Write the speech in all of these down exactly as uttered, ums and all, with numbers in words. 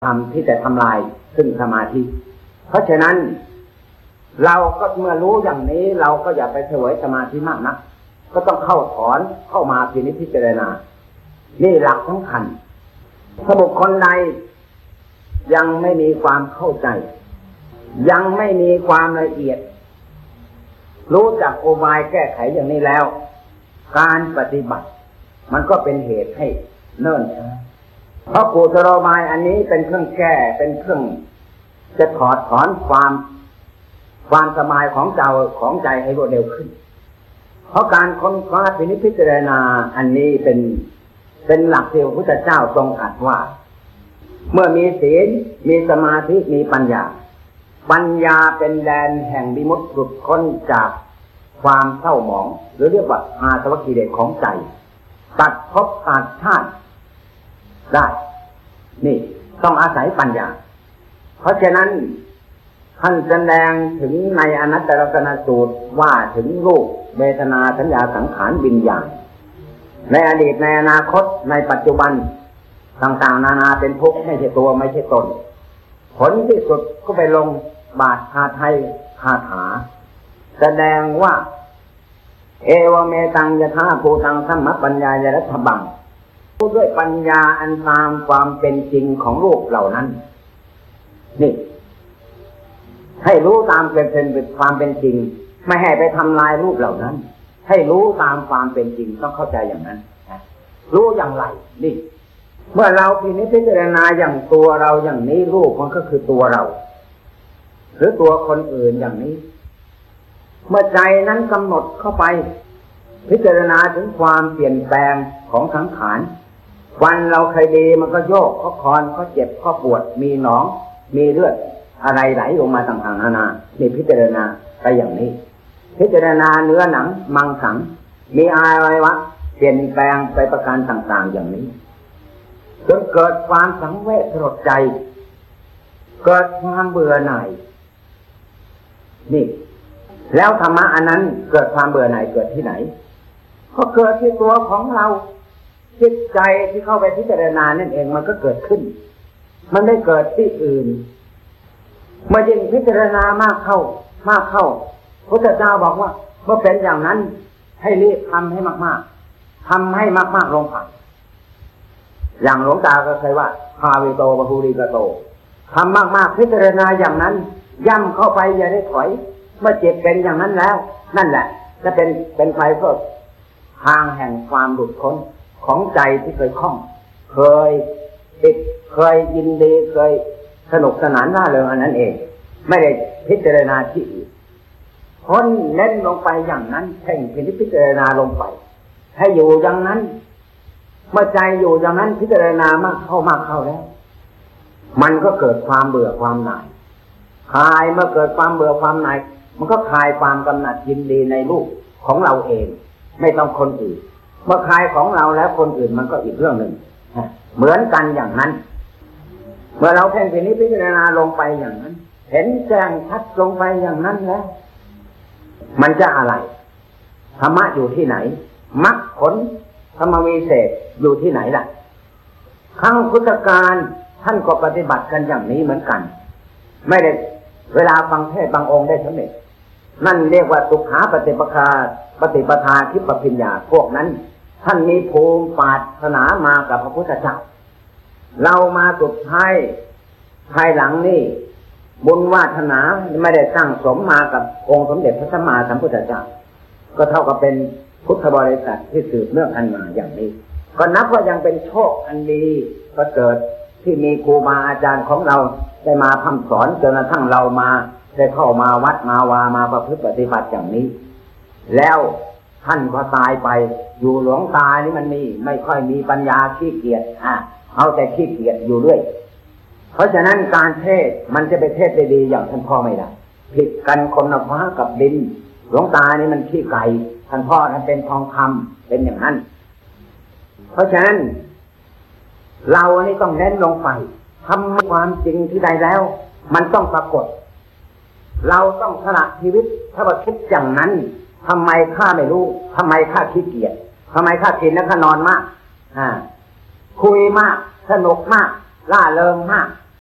ทำที่จะทำลายซึ่งสมาธิเพราะฉะนั้นเราก็เมื่อรู้อย่างนี้เราก็อย่าไปเสวยสมาธิมากนักก็ต้องเข้าถอนเข้ามาพินิจพิจารณานี่หลักสำคัญถ้าบุคคลใดยังไม่มีความเข้าใจยังไม่มีความละเอียดรู้จักอุบายแก้ไขอย่างนี้แล้วการปฏิบัติมันก็เป็นเหตุให้เนิ่นช้าเพราะกุศโลบายอันนี้เป็นเครื่องแก้เป็นเครื่องจะถอดถอนความความสบายของใจของใจให้รวดเร็วขึ้นเพราะการค้นคว้าพินิจพิจารณาอันนี้เป็นเป็นหลักที่พระพุทธเจ้าทรงตรัสว่าเมื่อมีศีลมีสมาธิมีปัญญาปัญญาเป็นแดนแห่งวิมุตติหลุดพ้นจากความเศร้าหมองหรือเรียกว่าอาสวะกิเลสของใจตัดภพตัดชาติได้นี่ต้องอาศัยปัญญาเพราะฉะนั้นท่านแสดงถึงในอนัตตลักษณสูตรว่าถึงรูปเวทนาสัญญาสังขารวิญญาณในอดีตในอนาคตในปัจจุบันต่างๆนานาเป็นทุกข์ไม่ใช่ตัวไม่ใช่ตนผลที่สุดก็ไปลงบาทคาไทยคาถาแสดงว่าเอวเมตังยถาภูตังสัมมปัญญายรัตถบังด้วยปัญญาอันตามความเป็นจริงของรูปเหล่านั้นนี่ให้รู้ตามเป็นเป็นความเป็นจริงไม่ให้ไปทำลายรูปเหล่านั้นให้รู้ตามความเป็นจริงต้องเข้าใจอย่างนั้นรู้อย่างไรนี่เมื่อเราพินิจพิจารณาอย่างตัวเราอย่างนี้รูปมันก็คือตัวเราหรือตัวคนอื่นอย่างนี้เมื่อใจนั้นกำหนดเข้าไปพิจารณาถึงความเปลี่ยนแปลงของสังขารวันเราเคยดีมันก็โยกก็คลอนก็เจ็บก็ปวดมีหนองมีเลือดอะไรไหลลงมาต่างๆนานานี่พิจารณาไปอย่างนี้พิจารณาเนื้อหนังมังสังมีอะไรวะเปลี่ยนแปลงไปประการต่างๆอย่างนี้จนเกิดความสังเวชสลดใจเกิดความเบื่อหน่ายนี่แล้วธรรมะอันนั้นเกิดความเบื่อหน่ายเกิดที่ไหนก็เกิดที่ตัวของเราจิตใจที่เข้าไปพิจารณานั่นเองมันก็เกิดขึ้นมันไม่เกิดที่อื่นเมื่อยิ่งพิจารณามากเข้ามากเข้าพระพุทธเจ้าบอกว่าเมื่อเป็นอย่างนั้นให้รีบทำให้มากๆทำให้มากๆลงไปอย่างหลวงตาก็เคยว่าภาวิโตปภูริกโตทำมากๆพิจารณาอย่างนั้นย่ำเข้าไปอย่าได้ถอยเมื่อเจ็บเป็นอย่างนั้นแล้วนั่นแหละจะเป็นเป็นไฟเพิ่มทางแห่งความหลุดพ้นของใจที่เคยคล่องเคยติดเคยยินดีเคยสนุกสนานร่าเริงอันนั้นเองไม่ได้พิจารณาที่อื่นพ้นเน้นลงไปอย่างนั้นเพ่งพิจารณาลงไปให้อยู่อย่างนั้นเมื่อใจอยู่อย่างนั้นพิจารณามากเข้ามากเข้าแล้วมันก็เกิดความเบื่อความหน่ายคลายเมื่อเกิดความเบื่อความหน่ายมันก็คลายความกำหนัดยินดีในรูปของเราเองไม่ต้องคนอื่นเมื่อคลายของเราแล้วคนอื่นมันก็อีกเรื่องหนึ่งเหมือนกันอย่างนั้นเมื่อเราเพ่งพิจารณาลงไปอย่างนั้นเห็นแจ้งชัดลงไปอย่างนั้นแล้วมันจะอะไรธรรมะอยู่ที่ไหนมรรคผลธรรมวิเศษอยู่ที่ไหนล่ะครั้งพุทธกาลท่านก็ปฏิบัติกันอย่างนี้เหมือนกันไม่ได้เวลาฟังเทศน์บางองค์ได้สำเร็จนั่นเรียกว่าสุขาปฏิปทาปฏิปทาทิพปัญญาพวกนั้นท่านมีภูมิปรารถนามากับพระพุทธเจ้าเรามาสุดท้ายภายหลังนี่บุญวาสนาไม่ได้สร้างสมมากับองค์สมเด็จพระสัมมาสัมพุทธเจ้าก็เท่ากับเป็นพุทธบริษัทที่สืบเนื่องกันมาอย่างนี้ก็นับว่ายังเป็นโชคอันดีก็เกิดที่มีครูบาอาจารย์ของเราได้มาพร่ำสอนจนกระทั่งเรามาได้เข้ามาวัดมาวามาประพฤติปฏิบัติอย่างนี้แล้วท่านก็ตายไปอยู่หลวงตานี่มันมีไม่ค่อยมีปัญญาขี้เกียจอ่ะเอาแต่ขี้เกียจอยู่เรื่อยเพราะฉะนั้นการเทศมันจะไปเทศได้ดีอย่างท่านพ่อไม่ได้ผิดกันคนละฟ้ากับดินหลวงตานี่มันขี้ไก่ท่านพ่อท่านเป็นทองคำเป็นอย่างนั้นเพราะฉะนั้นเรานี่ต้องเน้นลงไปทำความจริงที่ใดแล้วมันต้องปรากฏเราต้องสละชีวิตถ้าว่าคิดอย่างนั้นทำไมข้าไม่รู้ทำไมข้าขี้เกียจทำไมข้ากินแล้วข้านอนมากอ่าคุยมากสนุกมากร่าเริงมาก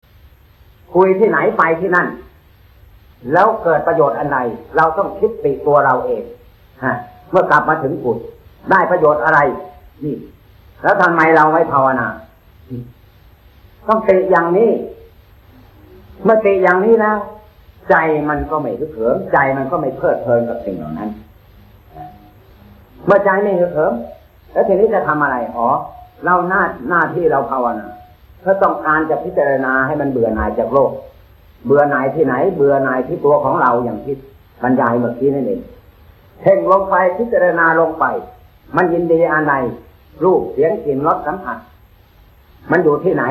คุยที่ไหนไปที่นั่นแล้วเกิดประโยชน์อันใดเราต้องคิดติตัวเราเองฮะเมื่อกลับมาถึงกุฏได้ประโยชน์อะไรนี่แล้วทำไมเราไม่ภาวนาต้องติอย่างนี้เมื่อติอย่างนี้แล้วใจมันก็ไม่ฮึกเหิมใจมันก็ไม่เพลิดเพลินกับสิ่งเหล่านั้นเมื่อใจไม่ฮึกเหิมแล้วทีนี้จะทำอะไรอ๋อเราหน้าหน้าที่เราภาวนาเพื่อต้องการจะพิจารณาให้มันเบื่อหน่ายจากโลกเบื่อหน่ายที่ไหนเบื่อหน่ายที่ตัวของเราอย่างที่บรรยายเมื่อกี้นั่นเองเพ่งลงไปพิจารณาลงไปมันยินดีอันใดรูปเสียงกลิ่นรสสัมผัสมันอยู่ที่ไหน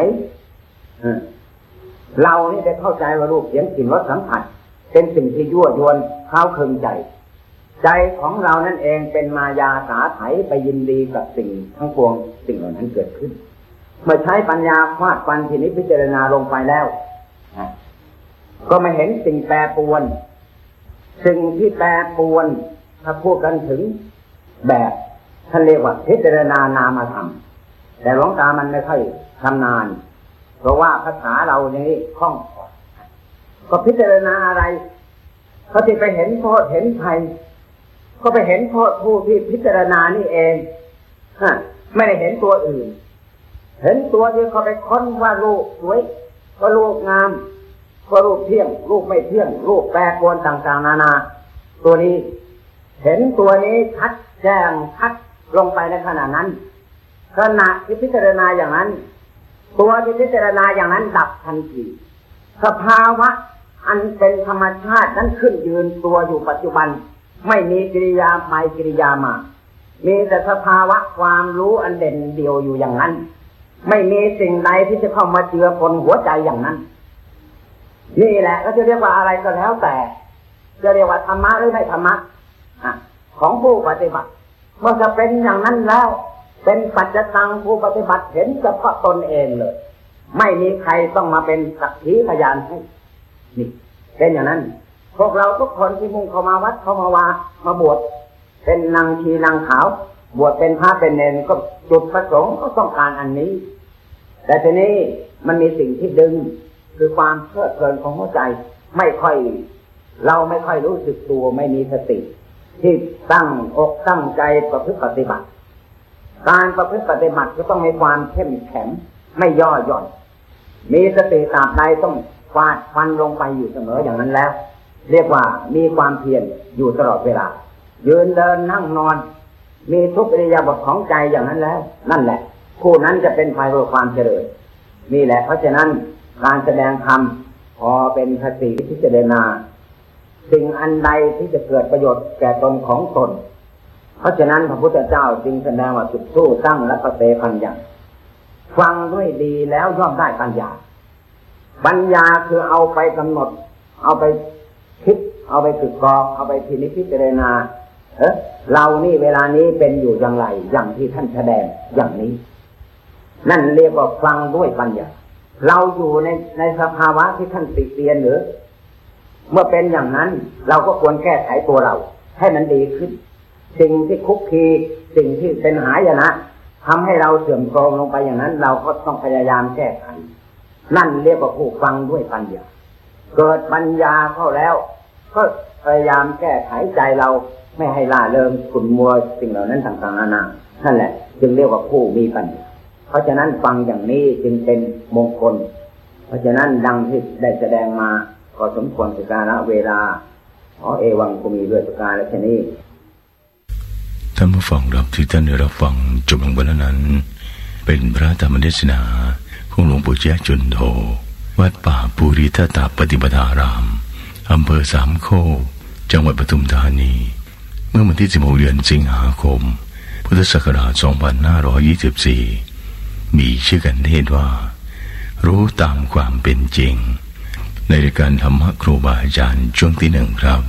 เรานี่ได้เข้าใจว่ารูปเสียงกลิ่นรสสัมผัสเป็นสิ่งที่ยั่วยวนเค้าคึงใจใจของเรานั่นเองเป็นมายาสาไถไปยินดีกับสิ่งทั้งปวงสิ่งเหล่านั้นเกิดขึ้นเมื่อใช้ปัญญาฟาดฟันทีนี้พิจารณาลงไปแล้วก็ไม่เห็นสิ่งแปรปรวนสิ่งที่แปรปรวนถ้าพูดกันถึงแบบท่านเรียกว่าพิจารณานามธรรมแต่หลวงตามันไม่ค่อยชำนาญเพราะว่าภาษาเรานี้คล่องก็พิจารณาอะไรเขาที่ไปเห็นโทษเห็นภัยก็ไปเห็นโทษผู้ที่พิจารณานี่เองฮะไม่ได้เห็นตัวอื่นเห็นตัวที่เขาไปค้นว่ารูปสวยว่ารูปงามว่ารูปเที่ยงรูปไม่เที่ยงรูปแปรปรวนต่างๆนานาตัวนี้เห็นตัวนี้ชัดแจ้งชัดลงไปในขณะนั้นขณะที่พิจารณาอย่างนั้นตัวที่พิจารณาอย่างนั้นดับทันทีสภาวะอันเป็นธรรมชาตินั้นขึ้นยืนตัวอยู่ปัจจุบันไม่มีกิริยาไปกิริยามามีแต่สภาวะความรู้อันเด่นเดียวอยู่อย่างนั้นไม่มีสิ่งใดที่จะเข้ามาเจือปนหัวใจอย่างนั้นนี่แหละก็จะเรียกว่าอะไรก็แล้วแต่จะเรียกว่าธรรมะหรือไม่ธรรมะของผู้ปฏิบัติเมื่อจะเป็นอย่างนั้นแล้วเป็นปัจจตังผู้ปฏิบัติเห็นเฉพาะตนเองเลยไม่มีใครต้องมาเป็นสักขีพยานให้นี่เป็นอย่างนั้นพวกเราทุกคนที่มุ่งเข้ามาวัดเข้ามาวามาบวชเป็นนางชีนางขาวบวชเป็นพระเป็นเนรก็จุดประสงค์ก็ต้องการอันนี้แต่ทีนี้มันมีสิ่งที่ดึงคือความเพลิดเพลินของหัวใจไม่ค่อยเราไม่ค่อยรู้สึกตัวไม่มีสติที่ตั้งอกตั้งใจประพฤติปฏิบัติการประพฤติปฏิบัติก็ต้องมีความเข้มแข็งไม่ย่อหย่อนมีสติตราบใดต้องฟาดฟันลงไปอยู่เสมออย่างนั้นแล้วเรียกว่ามีความเพียรอยู่ตลอดเวลายืนเดินนั่งนอนมีทุกอิริยาบถของใจอย่างนั้นแล้วนั่นแหละผู้นั้นจะเป็นไปเพื่อความเจริญนี่แหละเพราะฉะนั้นการแสดงธรรมพอเป็นคติพิจารณาสิ่งอันใดที่จะเกิดประโยชน์แก่ตนของตนเพราะฉะนั้นพระพุทธเจ้าจึงแสดงว่าจุดสู้ตั้งและปเตปัญญาฟังด้วยดีแล้วย่อมได้ปัญญาปัญญาคือเอาไปกำหนดเอาไปคิดเอาไปตึกกรองเอาไปพินิจพิจารณาเออเรานี่เวลานี้เป็นอยู่อย่างไรอย่างที่ท่านแสดงอย่างนี้นั่นเรียกว่าฟังด้วยปัญญาเราอยู่ในในสภาวะที่ท่านติเตียนหรือเมื่อเป็นอย่างนั้นเราก็ควรแก้ไขตัวเราให้มันดีขึ้นสิ่งที่คุกคีสิ่งที่เป็นหายนะทำให้เราเสื่อมโทรมลงไปอย่างนั้นเราก็ต้องพยายามแก้ไขนั่นเรียกว่าผู้ฟังด้วยปัญญาเกิดปัญญาเข้าแล้วก็พยายามแก้ไขใจเราไม่ให้ล่าเริงขุ่นมัวสิ่งเหล่านั้นต่างๆนานานั่นแหละจึงเรียกว่าผู้มีปัญญาเพราะฉะนั้นฟังอย่างนี้จึงเป็นมงคลเพราะฉะนั้นดังที่ได้แสดงมาก็สมควรแก่กาลเวลาขอเอวังก็มีด้วยประการและชนี้ท่านผู้ฟังรับที่ท่านได้รับฟังจบลงไปแล้วนั้นเป็นพระธรรมเทศนาของหลวงปู่แจ้จุนโธวัดป่าภูริทัตปฏิปทารามอำเภอสามโคกจังหวัดปทุมธานีเมื่อวันที่สิบหกเดือนสิงหาคมพุทธศักราชสองพันห้าร้อยยี่สิบสี่มีชื่อกันเทศว่ารู้ตามความเป็นจริงในรายการธรรมะครูบาอาจารย์ช่วงที่หนึ่งครับ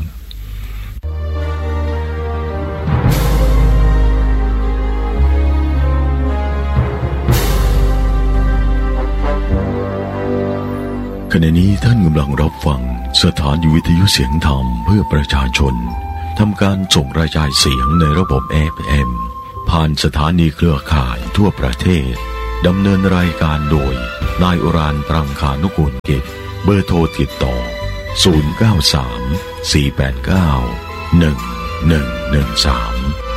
ขณะนี้ท่านกำลังรับฟังสถานีวิทยุเสียงธรรมเพื่อประชาชนทำการส่งกระจายเสียงในระบบ เอฟ เอ็ม ผ่านสถานีเครือข่ายทั่วประเทศดำเนินรายการโดยนายอุรานปรังคานุกูลกิจเบอร์โทรติดต่อศูนย์ เก้า สาม สี่ แปด เก้า หนึ่ง หนึ่ง หนึ่ง สาม